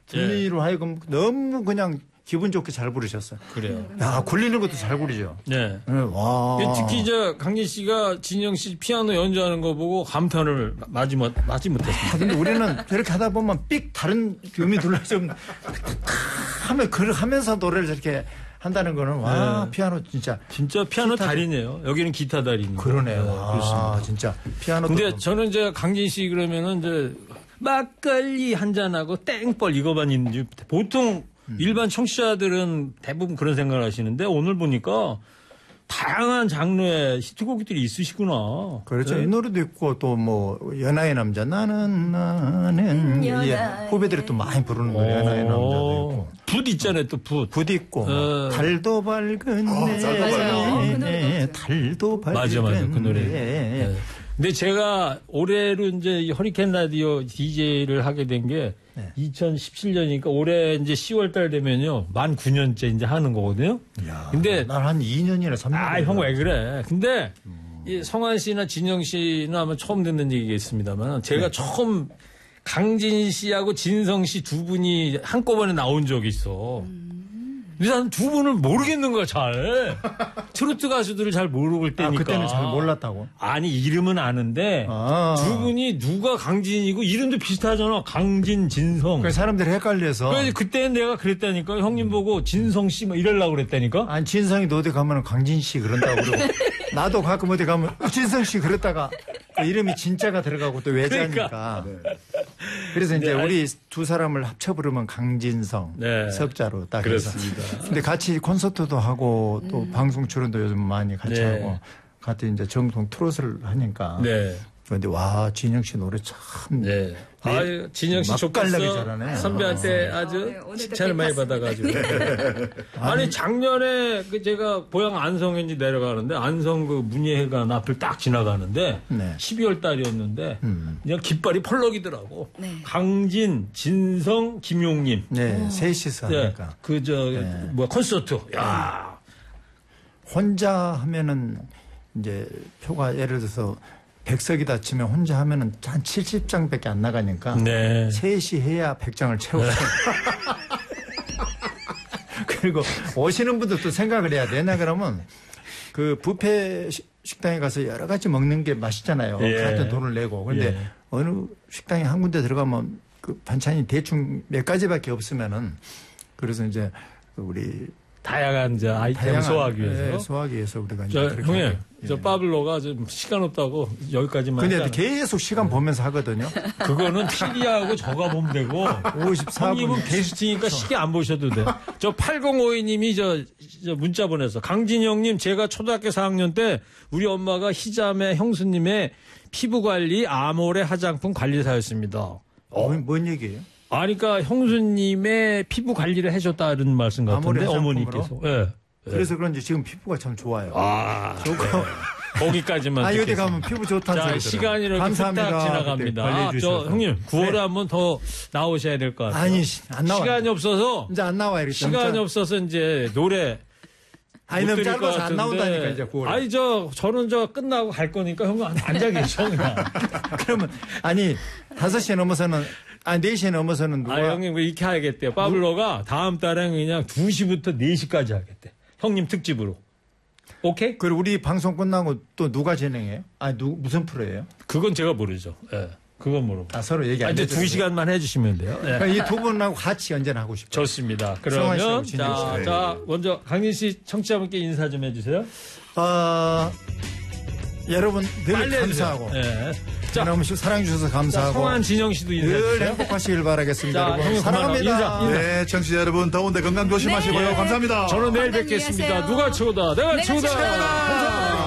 듣니로 하여금 너무 그냥 기분 좋게 잘 부르셨어요. 그래요. 야, 굴리는 것도 잘 부르죠. 네. 와. 특히 강진 씨가 진영 씨 피아노 연주하는 거 보고 감탄을 마지 못했습니다. 근데 우리는 저렇게 하다 보면 삑 다른 음이 들려 좀 하면서 노래를 저렇게 한다는 거는 와, 피아노 진짜 피아노 달인이에요. 여기는 기타 달인이에요. 그러네요. 그렇습니다. 진짜 피아노. 근데 저는 강진 씨 그러면은 막걸리 한 잔하고 땡벌 이거만 있는지 보통 일반 청취자들은 대부분 그런 생각을 하시는데 오늘 보니까 다양한 장르의 히트곡들이 있으시구나. 그렇죠. 이 노래도 있고 또 뭐 연하의 남자 나는 후배들이 또 많이 부르는 거예요. 연하의 남자도 있고. 붓 있잖아요. 또 붓 있고 달도 밝은 네 달도 밝은 맞아 그 노래. 네. 근데 제가 올해로 이제 허리케인 라디오 DJ를 하게 된 게 2017년이니까 올해 이제 10월 달 되면요. 만 9년째 이제 하는 거거든요. 야, 근데 난 한 2년이나 3년. 형 왜 그래? 근데 이 성환 씨나 진영 씨는 아마 처음 듣는 얘기겠습니다만 제가 처음 강진 씨하고 진성 씨 두 분이 한꺼번에 나온 적이 있어. 근데 난 두 분을 모르겠는 거야, 잘. 트로트 가수들을 잘 모르고 때니까. 그때는 잘 몰랐다고? 아니, 이름은 아는데 두 분이 누가 강진이고 이름도 비슷하잖아. 강진, 진성. 그래서 사람들이 헷갈려서. 그래서 그때는 내가 그랬다니까. 형님 보고 진성 씨 뭐 이러려고 그랬다니까. 아니, 진성이도 어디 가면 강진 씨 그런다고 그러고. 나도 가끔 어디 가면 진성 씨 그랬다가 그 이름이 진짜가 들어가고 또 외자니까. 그러니까. 네. 그래서 이제 우리 두 사람을 합쳐 부르면 강진성 석자로 딱 그렇습니다. 근데 같이 콘서트도 하고 또 방송 출연도 요즘 많이 같이 하고 같이 이제 정통 트롯을 하니까. 그런데 와 진영 씨 노래 참. 아유 진영 씨 좋겠어. 선배한테 아주 칭찬을 많이 받아가지고. 아니 작년에 제가 고향 안성인지 내려가는데 안성 그 문예회관 앞을 딱 지나가는데 12월 달이었는데 그냥 깃발이 펄럭이더라고. 강진, 진성, 김용님. 셋이서 하니까. 콘서트. 야 혼자 하면은 이제 표가 예를 들어서 100석이다 치면 혼자 하면은 한 70장밖에 안 나가니까 셋이 해야 100장을 채워요. 그리고 오시는 분들도 생각을 해야 되나 그러면 그 뷔페 식당에 가서 여러 가지 먹는 게 맛있잖아요. 같은 돈을 내고. 그런데 어느 식당에 한 군데 들어가면 그 반찬이 대충 몇 가지밖에 없으면은 그래서 이제 우리 다양한 이제 아이템을 소화하기 위해서. 소화하기 위해서 우리가 이제 형님, 저 파블로가 좀 시간 없다고 여기까지만. 근데 계속 시간 보면서 하거든요. 그거는 TV하고 저가 보면 되고. 54분. 형님은 게스트니까 시계 안 보셔도 돼. 저 8052님이 저 문자 보내서 강진영님 제가 초등학교 4학년 때 우리 엄마가 희자매 형수님의 피부관리 아모레 화장품 관리사였습니다. 뭔 얘기예요? 그러니까 형수님의 피부 관리를 해줬다는 말씀 같은데 어머니께서. 그래서 그런지 지금 피부가 참 좋아요. 좋고 거기까지만. 여기 가면 피부 좋다는 소리. 시간이 이렇게 뚝딱 지나갑니다. 형님 9월에 한번 더 나오셔야 될 것 같아요. 아니 안 나와. 시간이 없어서 이제 안 나와요. 시간이 없어서 이제 노래. 너무 짧아서 안 나온다니까 이제 9월에. 저는 끝나고 갈 거니까 형님 앉아 계셔 그냥. 그러면 5시에 넘어서는 4시에 넘어서는 누가. 형님 이렇게 하겠대요. 파블로가 다음 달에 그냥 2시부터 4시까지 하겠대. 형님 특집으로. 오케이? 그리고 우리 방송 끝나고 또 누가 진행해요? 무슨 프로예요? 그건 제가 모르죠. 그건 모르고. 서로 얘기 안 해요. 2시간만 해주시면 돼요. 이 두 분하고 같이 언제나 하고 싶어요. 좋습니다. 그러면 자, 먼저 강진 씨 청취자분께 인사 좀 해주세요. 여러분 늘 감사하고. 너무 사랑해주셔서 감사하고. 성환 진영 씨도 늘 행복하시길 바라겠습니다. 여러분 사랑합니다. 인사. 네, 청취자 여러분 더운데 건강 조심하시고요. 감사합니다. 저는 내일 뵙겠습니다. 누가 최고다? 내가 최고다.